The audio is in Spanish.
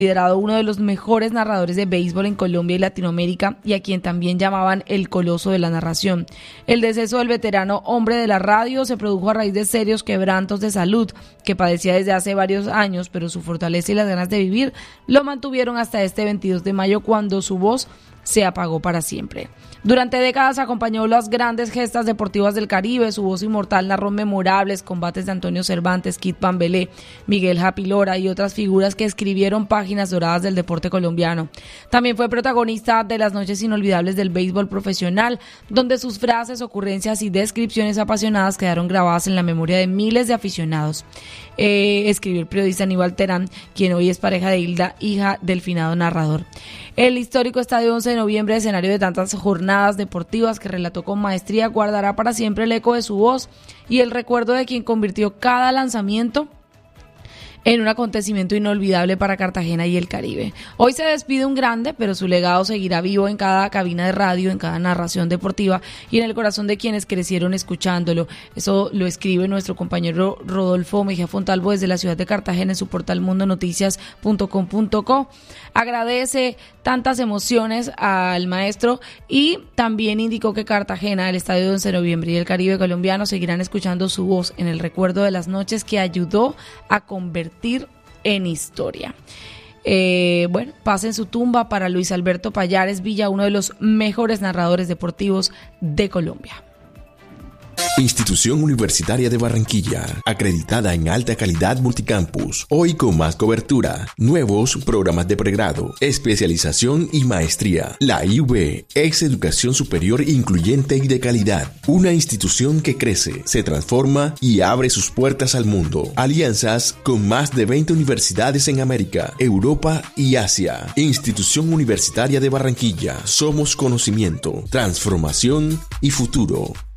considerado uno de los mejores narradores de béisbol en Colombia y Latinoamérica y a quien también llamaban el coloso de la narración. El deceso del veterano hombre de la radio se produjo a raíz de serios quebrantos de salud que padecía desde hace varios años, pero su fortaleza y las ganas de vivir lo mantuvieron hasta este 22 de mayo cuando su voz se apagó para siempre. Durante décadas acompañó las grandes gestas deportivas del Caribe. Su voz inmortal narró memorables combates de Antonio Cervantes, Kid Pambelé, Miguel Happy Lora y otras figuras que escribieron páginas doradas del deporte colombiano. También fue protagonista de las noches inolvidables del béisbol profesional, donde sus frases, ocurrencias y descripciones apasionadas quedaron grabadas en la memoria de miles de aficionados. Escribió el periodista Aníbal Terán, quien hoy es pareja de Hilda, hija del finado narrador. El histórico Estadio 11 de Noviembre, escenario de tantas jornadas deportivas que relató con maestría, guardará para siempre el eco de su voz y el recuerdo de quien convirtió cada lanzamiento en un acontecimiento inolvidable para Cartagena y el Caribe. Hoy se despide un grande, pero su legado seguirá vivo en cada cabina de radio, en cada narración deportiva y en el corazón de quienes crecieron escuchándolo. Eso lo escribe nuestro compañero Rodolfo Mejía Fontalvo desde la ciudad de Cartagena en su portal mundonoticias.com.co. Agradece tantas emociones al maestro y también indicó que Cartagena, el Estadio 11 de Noviembre y el Caribe colombiano seguirán escuchando su voz en el recuerdo de las noches que ayudó a convertir en historia. Paz en su tumba para Luis Alberto Payares Villa, uno de los mejores narradores deportivos de Colombia. Institución Universitaria de Barranquilla, acreditada en alta calidad multicampus, hoy con más cobertura, nuevos programas de pregrado, especialización y maestría. La IUB es educación superior incluyente y de calidad, una institución que crece, se transforma y abre sus puertas al mundo. Alianzas con más de 20 universidades en América, Europa y Asia. Institución Universitaria de Barranquilla, somos conocimiento, transformación y futuro.